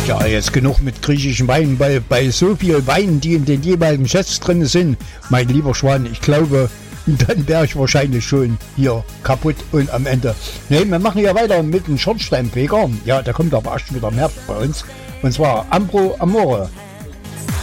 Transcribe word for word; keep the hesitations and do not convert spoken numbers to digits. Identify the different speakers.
Speaker 1: Ja, jetzt genug mit griechischen Weinen, weil bei so viel Weinen, die in den jeweiligen Chats drin sind, mein lieber Schwan, ich glaube, dann wäre ich wahrscheinlich schon hier kaputt und am Ende. Ne, wir machen ja weiter mit dem Schornsteinfeger. Ja, da kommt aber erst wieder mehr bei uns. Und zwar Ambro Amore.